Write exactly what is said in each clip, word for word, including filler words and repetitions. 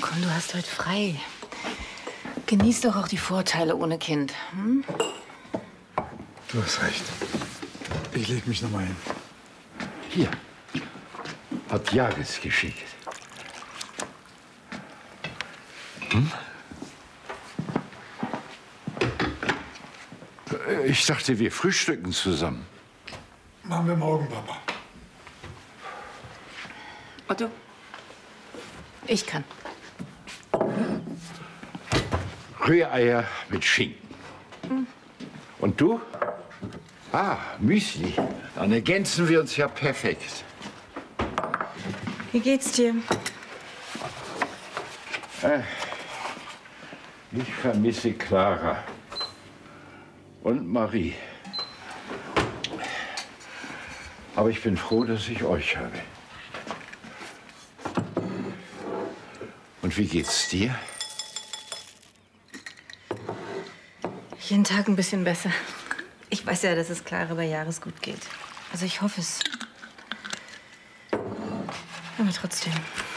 Komm, du hast heute frei. Genieß doch auch die Vorteile ohne Kind. Hm? Du hast recht. Ich leg mich noch mal hin. Hier. Hat Jagels geschickt. Hm? Ich dachte, wir frühstücken zusammen. Machen wir morgen, Papa. Otto, ich kann. Rühreier mit Schinken. Hm. Und du? Ah, Müsli. Dann ergänzen wir uns ja perfekt. Wie geht's dir? Äh, ich vermisse Clara. Und Marie. Aber ich bin froh, dass ich euch habe. Und wie geht's dir? Jeden Tag ein bisschen besser. Ich weiß ja, dass es Clara bei Jahres gut geht. Also ich hoffe es. Aber trotzdem.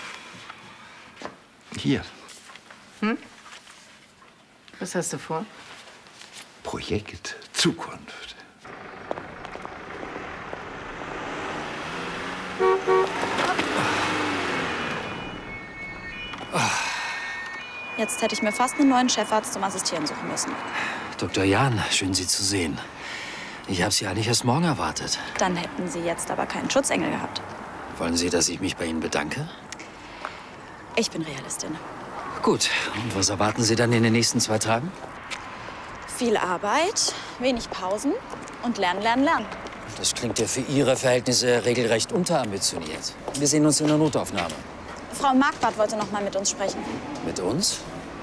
Hier. Hm? Was hast du vor? Projekt Zukunft. Jetzt hätte ich mir fast einen neuen Chefarzt zum Assistieren suchen müssen. Doktor Jahn, schön, Sie zu sehen. Ich habe Sie eigentlich erst morgen erwartet. Dann hätten Sie jetzt aber keinen Schutzengel gehabt. Wollen Sie, dass ich mich bei Ihnen bedanke? Ich bin Realistin. Gut. Und was erwarten Sie dann in den nächsten zwei Tagen? Viel Arbeit, wenig Pausen und lernen, lernen, lernen. Das klingt ja für Ihre Verhältnisse regelrecht unterambitioniert. Wir sehen uns in der Notaufnahme. Frau Marquardt wollte noch mal mit uns sprechen. Mit uns?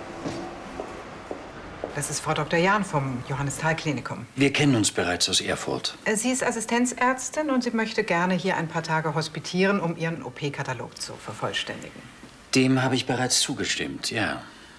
Das ist Frau Doktor Jahn vom Johannisthal-Klinikum. Wir kennen uns bereits aus Erfurt. Sie ist Assistenzärztin und sie möchte gerne hier ein paar Tage hospitieren, um ihren O P-Katalog zu vervollständigen. Dem habe ich bereits zugestimmt, ja.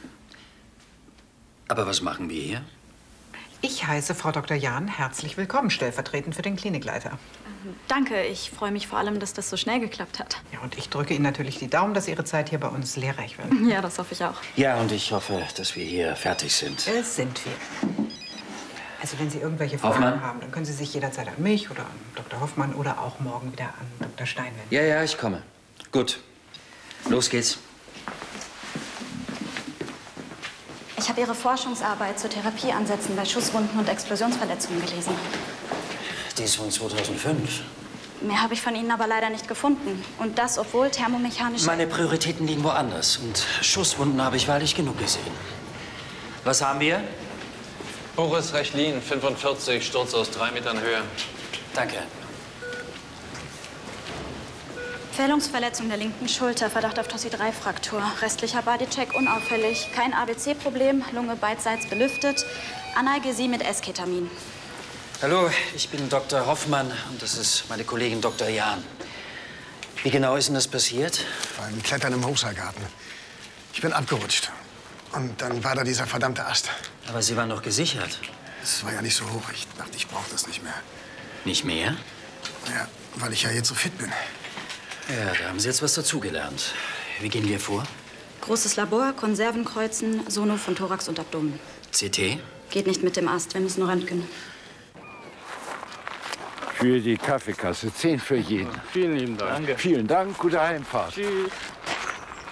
Aber was machen wir hier? Ich heiße Frau Doktor Jahn herzlich willkommen, stellvertretend für den Klinikleiter. Danke, ich freue mich vor allem, dass das so schnell geklappt hat. Ja, und ich drücke Ihnen natürlich die Daumen, dass Ihre Zeit hier bei uns lehrreich wird. Ja, das hoffe ich auch. Ja, und ich hoffe, dass wir hier fertig sind. Es sind wir. Also wenn Sie irgendwelche Fragen Hoffmann? haben, dann können Sie sich jederzeit an mich oder an Doktor Hoffmann oder auch morgen wieder an Doktor Stein wenden. Ja, ja, ich komme. Gut. Los geht's. Ich habe Ihre Forschungsarbeit zu Therapieansätzen bei Schusswunden und Explosionsverletzungen gelesen. Die ist von zweitausendfünf. Mehr habe ich von Ihnen aber leider nicht gefunden. Und das, obwohl thermomechanische... Meine Prioritäten liegen woanders. Und Schusswunden habe ich wahrlich genug gesehen. Was haben wir? Boris Rechlin, fünfundvierzig, Sturz aus drei Metern Höhe. Danke. Pfählungsverletzung der linken Schulter, Verdacht auf Tossi drei Fraktur. Restlicher Bodycheck unauffällig. Kein A B C-Problem, Lunge beidseits belüftet. Analgesie mit Esketamin. Hallo, ich bin Doktor Hoffmann und das ist meine Kollegin Doktor Jahn. Wie genau ist denn das passiert? Beim Klettern im Hochseilgarten. Ich bin abgerutscht. Und dann war da dieser verdammte Ast. Aber Sie waren doch gesichert. Es war ja nicht so hoch. Ich dachte, ich brauche das nicht mehr. Nicht mehr? Ja, weil ich ja jetzt so fit bin. Ja, da haben Sie jetzt was dazugelernt. Wie gehen wir vor? Großes Labor, Konservenkreuzen, Sono von Thorax und Abdomen. C T? Geht nicht mit dem Ast, wir müssen nur röntgen. Für die Kaffeekasse, zehn für jeden. Vielen lieben Dank. Danke. Vielen Dank, gute Heimfahrt. Tschüss.